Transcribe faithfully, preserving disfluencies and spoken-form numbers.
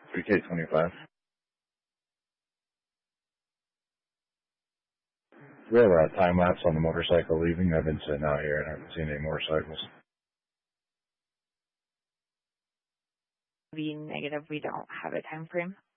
three K twenty-five. We have a time lapse on the motorcycle leaving. I've been sitting out here and I haven't seen any motorcycles. Be negative. We don't have a time frame.